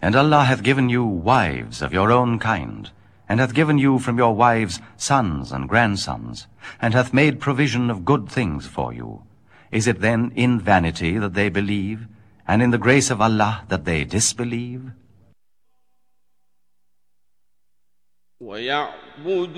And Allah hath given you wives of your own kind, and hath given you from your wives sons and grandsons, and hath made provision of good things for you. Is it then in vanity that they believe, and in the grace of Allah that they disbelieve?